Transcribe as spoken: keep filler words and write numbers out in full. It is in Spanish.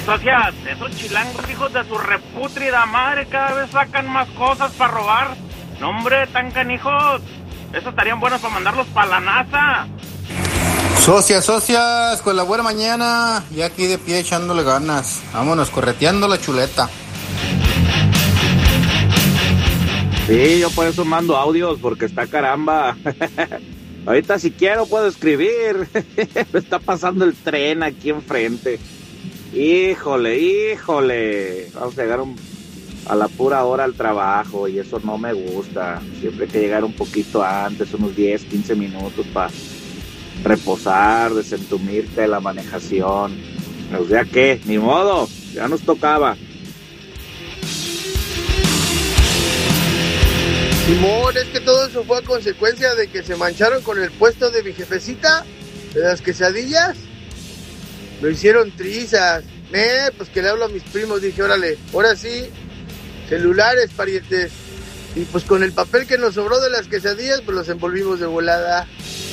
socias, esos chilangos hijos de su repútrida madre cada vez sacan más cosas para robar. No, hombre, tan canijos. Esos estarían buenos para mandarlos para la NASA. Socias, socias, con la buena mañana. Y aquí de pie echándole ganas. Vámonos, correteando la chuleta. Sí, yo por eso mando audios, porque está caramba. Ahorita si quiero puedo escribir. Me está pasando el tren aquí enfrente. Híjole, híjole. Vamos a llegar un, a la pura hora al trabajo y eso no me gusta. Siempre hay que llegar un poquito antes, unos diez, quince minutos para reposar, desentumirte de la manejación. O sea que, ni modo, ya nos tocaba. Simón, es que todo eso fue a consecuencia de que se mancharon con el puesto de mi jefecita, de las quesadillas. Lo hicieron trizas. Eh, pues que le hablo a mis primos, dije, órale, ahora sí, celulares, parientes. Y pues con el papel que nos sobró de las quesadillas, pues los envolvimos de volada.